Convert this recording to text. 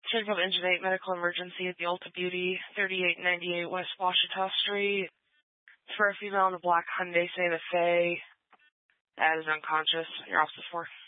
Springfield Engine 8 medical emergency at the Ulta Beauty, 3898 West Washita Street. It's for a female in a black Hyundai Santa Fe that is unconscious. Your office is 4.